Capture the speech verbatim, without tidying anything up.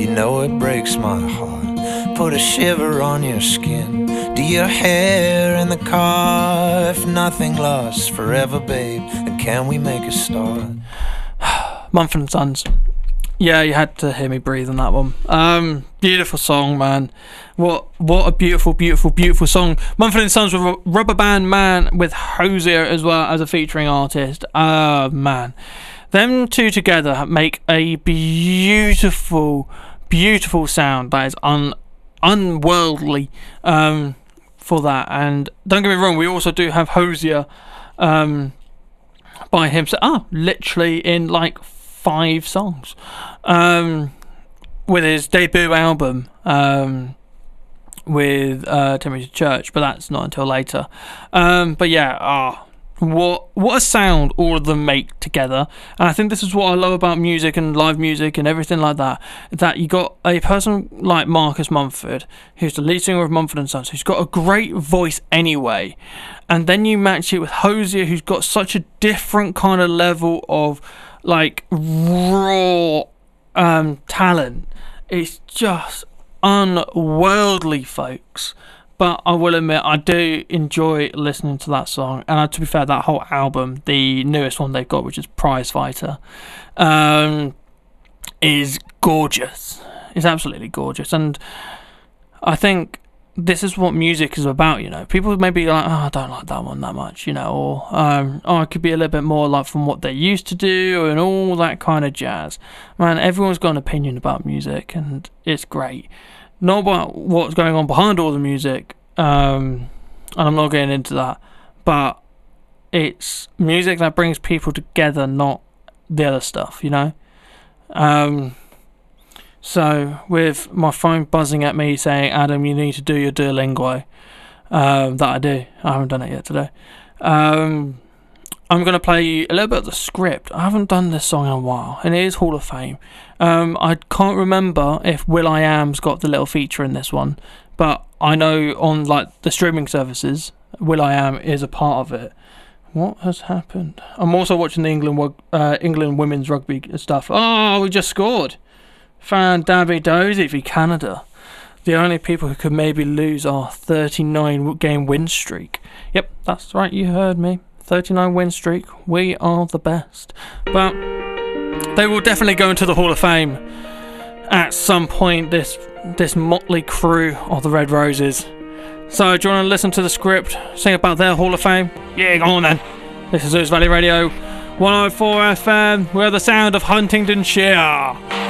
You know it breaks my heart, put a shiver on your skin. Do your hair in the car, if nothing lasts forever, babe, then can we make a start? Mumford and Sons. Yeah, you had to hear me breathe on that one. Um, beautiful song, man. What what a beautiful, beautiful, beautiful song. Mumford and Sons with a Rubber Band Man with Hozier as well as a featuring artist. Ah, uh, man. Them two together make a beautiful, beautiful sound that is un unworldly um, for that. And don't get me wrong, we also do have Hozier um, by himself. Ah, literally in like five songs um, with his debut album um, with uh, Temperature Church, but that's not until later. Um, but yeah, ah. What what a sound all of them make together. And I think this is what I love about music and live music and everything like that, that you got a person like Marcus Mumford, who's the lead singer of Mumford and Sons, who's got a great voice anyway, and then you match it with Hozier, who's got such a different kind of level of like raw um, talent. It's just unworldly, folks. But I will admit, I do enjoy listening to that song. And uh, to be fair, that whole album, the newest one they've got, which is Prize Fighter, um, is gorgeous. It's absolutely gorgeous. And I think this is what music is about, you know. People may be like, oh, I don't like that one that much, you know. Or, um, oh, it could be a little bit more like from what they used to do and all that kind of jazz. Man, everyone's got an opinion about music, and it's great. Not about what's going on behind all the music, um, and I'm not getting into that, but it's music that brings people together, not the other stuff, you know? Um, so, with my phone buzzing at me saying, Adam, you need to do your Duolingo, um, that I do, I haven't done it yet today, um, I'm going to play you a little bit of the script. I haven't done this song in a while, and it is Hall of Fame. Um, I can't remember if will.i.am's got the little feature in this one, but I know on like the streaming services, will.i.am is a part of it. What has happened? I'm also watching the England uh, England women's rugby stuff. Oh, we just scored. Fan Davy Dozy for Canada. The only people who could maybe lose our thirty-nine game win streak. Yep, that's right, you heard me. thirty-nine win streak, we are the best. But they will definitely go into the Hall of Fame at some point, this this motley crew of the Red Roses. So do you want to listen to the script, sing about their Hall of Fame? Yeah, go on then. This is Ouse Valley Radio, one oh four F M, we're the sound of Huntingdonshire.